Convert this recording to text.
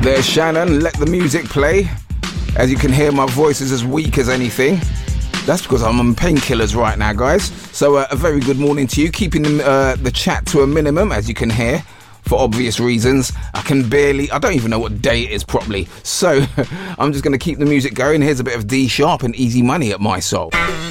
There's Shannon, let the music play. As you can hear, my voice is as weak as anything. That's because I'm on painkillers right now, guys. So a very good morning to you. Keeping the chat to a minimum, as you can hear, for obvious reasons. I don't even know what day it is properly. So I'm just going to keep the music going. Here's a bit of D Sharp and Easy Money at My Soul.